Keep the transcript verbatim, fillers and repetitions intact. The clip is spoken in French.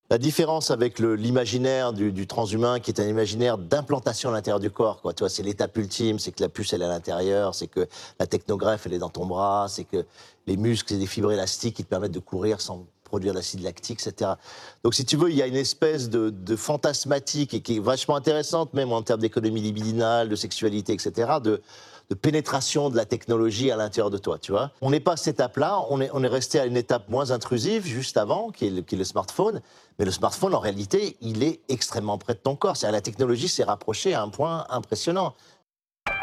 La différence avec le- l'imaginaire du, du transhumain, qui est un imaginaire d'implantation à l'intérieur du corps, quoi. Tu vois, c'est l'étape ultime, c'est que la puce, elle est à l'intérieur, c'est que la technogreffe, elle est dans ton bras, c'est que les muscles, c'est des fibres élastiques qui te permettent de courir sans produire d'acide lactique, et cetera. Donc, si tu veux, il y a une espèce de, de fantasmatique et qui est vachement intéressante, même en termes d'économie libidinale, de sexualité, et cetera, de, de pénétration de la technologie à l'intérieur de toi, tu vois. On n'est pas à cette étape-là, on est, on est resté à une étape moins intrusive, juste avant, qui est le, qui est le smartphone. Mais le smartphone, en réalité, il est extrêmement près de ton corps. C'est-à-dire, la technologie s'est rapprochée à un point impressionnant.